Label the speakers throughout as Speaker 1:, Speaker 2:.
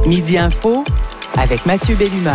Speaker 1: Midi Info avec Mathieu Bellumeur.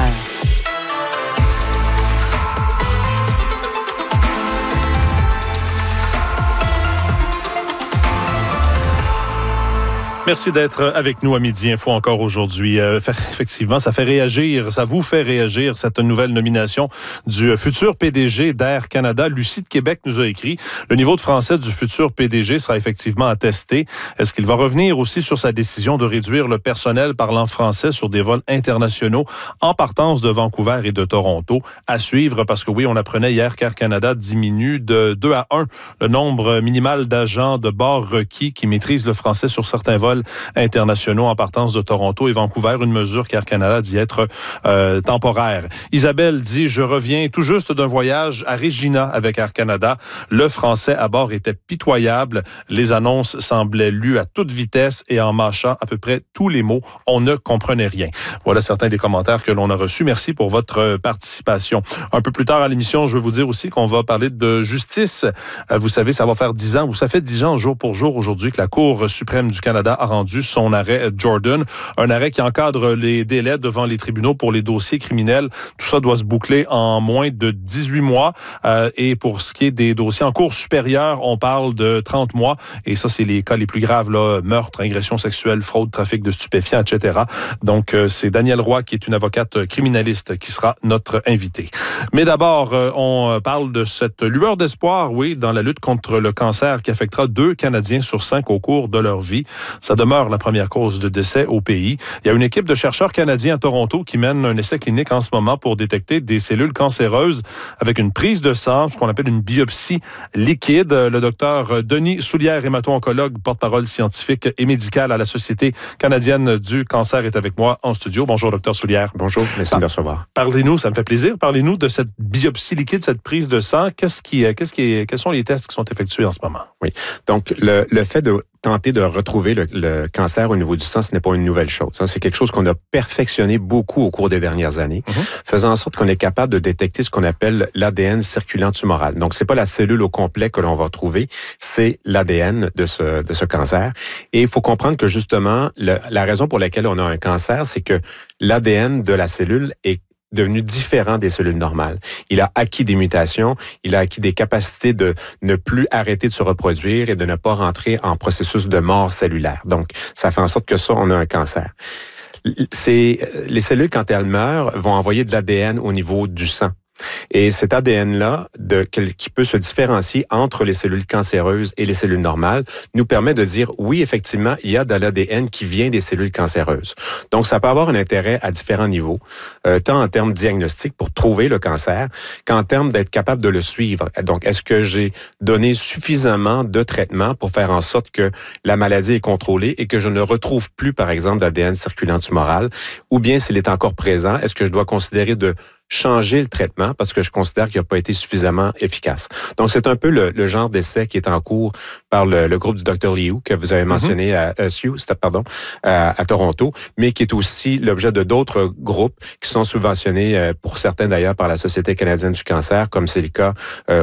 Speaker 2: Merci d'être avec nous à Midi Info encore aujourd'hui. Effectivement, ça vous fait réagir cette nouvelle nomination du futur PDG d'Air Canada. Lucie de Québec nous a écrit « Le niveau de français du futur PDG sera effectivement attesté. Est-ce qu'il va revenir aussi sur sa décision de réduire le personnel parlant français sur des vols internationaux en partance de Vancouver et de Toronto? À suivre, parce que oui, on apprenait hier qu'Air Canada diminue de 2 à 1 le nombre minimal d'agents de bord requis qui maîtrisent le français sur certains vols internationaux en partance de Toronto et Vancouver, une mesure qu'Air Canada dit être temporaire. Isabelle dit « Je reviens tout juste d'un voyage à Regina avec Air Canada. Le français à bord était pitoyable. Les annonces semblaient lues à toute vitesse et en mâchant à peu près tous les mots. On ne comprenait rien. » Voilà certains des commentaires que l'on a reçus. Merci pour votre participation. Un peu plus tard à l'émission, je veux vous dire aussi qu'on va parler de justice. Vous savez, ça va faire 10 ans, ou ça fait 10 ans jour pour jour aujourd'hui que la Cour suprême du Canada a rendu son arrêt Jordan, un arrêt qui encadre les délais devant les tribunaux pour les dossiers criminels. Tout ça doit se boucler en moins de 18 mois. Et pour ce qui est des dossiers en cour supérieure, on parle de 30 mois. Et ça, c'est les cas les plus graves, là, meurtre, agression sexuelle, fraude, trafic de stupéfiants, etc. Donc, c'est Danielle Roy, qui est une avocate criminaliste, qui sera notre invitée. Mais d'abord, on parle de cette lueur d'espoir, oui, dans la lutte contre le cancer qui affectera 2 Canadiens sur 5 au cours de leur vie. Ça demeure la première cause de décès au pays. Il y a une équipe de chercheurs canadiens à Toronto qui mène un essai clinique en ce moment pour détecter des cellules cancéreuses avec une prise de sang, ce qu'on appelle une biopsie liquide. Le docteur Denis Soulière, hémato-oncologue, porte-parole scientifique et médicale à la Société canadienne du cancer, est avec moi en studio. Bonjour, docteur Soulière.
Speaker 3: Bonjour, merci de me recevoir.
Speaker 2: Parlez-nous, ça me fait plaisir. Parlez-nous de cette biopsie liquide, cette prise de sang. Quels sont les tests qui sont effectués en ce moment?
Speaker 3: Oui, donc le fait de tenter de retrouver le cancer au niveau du sang, ce n'est pas une nouvelle chose. C'est quelque chose qu'on a perfectionné beaucoup au cours des dernières années, faisant en sorte qu'on est capable de détecter ce qu'on appelle l'ADN circulant tumoral. Donc, c'est pas la cellule au complet que l'on va trouver, c'est l'ADN de ce cancer. Et il faut comprendre que justement, la raison pour laquelle on a un cancer, c'est que l'ADN de la cellule est devenu différent des cellules normales. Il a acquis des mutations, il a acquis des capacités de ne plus arrêter de se reproduire et de ne pas rentrer en processus de mort cellulaire. Donc, ça fait en sorte que ça, on a un cancer. Les cellules, quand elles meurent, vont envoyer de l'ADN au niveau du sang. Et cet ADN-là, qui peut se différencier entre les cellules cancéreuses et les cellules normales, nous permet de dire, oui, effectivement, il y a de l'ADN qui vient des cellules cancéreuses. Donc, ça peut avoir un intérêt à différents niveaux, tant en termes diagnostiques pour trouver le cancer, qu'en termes d'être capable de le suivre. Donc, est-ce que j'ai donné suffisamment de traitements pour faire en sorte que la maladie est contrôlée et que je ne retrouve plus, par exemple, d'ADN circulant tumoral, ou bien s'il est encore présent, est-ce que je dois considérer de changer le traitement parce que je considère qu'il n'a pas été suffisamment efficace. Donc, c'est un peu le genre d'essai qui est en cours par le groupe du Dr. Liu, que vous avez mentionné à Toronto, mais qui est aussi l'objet de d'autres groupes qui sont subventionnés, pour certains d'ailleurs, par la Société canadienne du cancer, comme c'est le cas